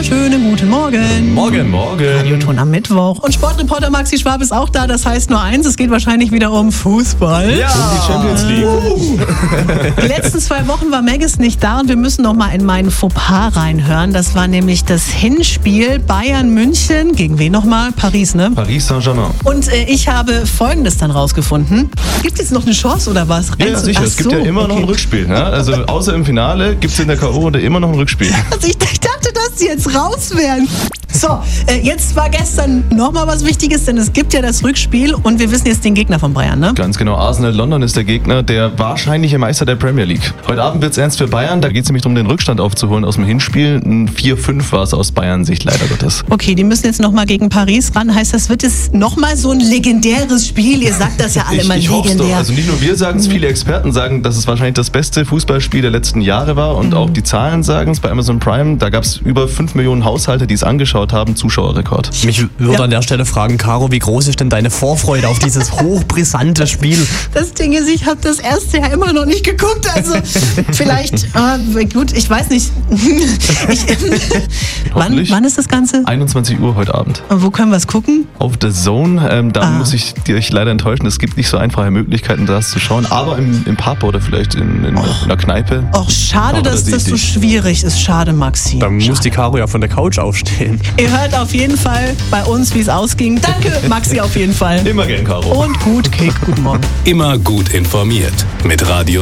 wunderschönen guten Morgen. Morgen. Radioton am Mittwoch. Und Sportreporter Maxi Schwab ist auch da. Das heißt nur eins, es geht wahrscheinlich wieder um Fußball. Ja, um die Champions League. Die letzten 2 Wochen war Maggis nicht da und wir müssen noch mal in meinen Fauxpas reinhören. Das war nämlich das Hinspiel Bayern München. Gegen wen nochmal? Paris, ne? Paris Saint-Germain. Und ich habe Folgendes dann rausgefunden. Gibt es jetzt noch eine Chance oder was? Ja, sicher. Es gibt ja immer noch ein Rückspiel. Ne? Also außer im Finale gibt es in der K.O.-Runde immer noch ein Rückspiel. Also ich dachte, dass die jetzt raus wären. So, jetzt war gestern nochmal was Wichtiges, denn es gibt ja das Rückspiel und wir wissen jetzt den Gegner von Bayern, ne? Ganz genau, Arsenal London ist der Gegner, der wahrscheinliche Meister der Premier League. Heute Abend wird es ernst für Bayern, da geht es nämlich darum, den Rückstand aufzuholen aus dem Hinspiel. Ein 4-5 war es aus Bayern Sicht, leider Gottes. Okay, die müssen jetzt nochmal gegen Paris ran. Heißt das, wird es nochmal so ein legendäres Spiel? Ihr sagt das ja alle mal ich hoffe legendär. doch. Also nicht nur wir sagen es, viele Experten sagen, dass es wahrscheinlich das beste Fußballspiel der letzten Jahre war und auch die Zahlen sagen es bei Amazon Prime. Da gab es über 5 Millionen Haushalte, die es angeschaut haben, Zuschauerrekord. Mich würde an der Stelle fragen, Caro, wie groß ist denn deine Vorfreude auf dieses hochbrisante Spiel? Das Ding ist, ich habe das erste Jahr immer noch nicht geguckt. Also vielleicht, gut, ich weiß nicht. Wann ist das Ganze? 21 Uhr heute Abend. Und wo können wir es gucken? Auf The Zone, da muss ich dich leider enttäuschen. Es gibt nicht so einfache Möglichkeiten, das zu schauen. Aber im Pub oder vielleicht in einer Kneipe. Och, schade, dass das so schwierig ist. Schade, Maxi. Da muss die Caro ja von der Couch aufstehen. Ihr hört auf jeden Fall bei uns, wie es ausging. Danke, Maxi, auf jeden Fall. Immer gern, Caro. Und gut Kick. Guten Morgen. Immer gut informiert mit Radio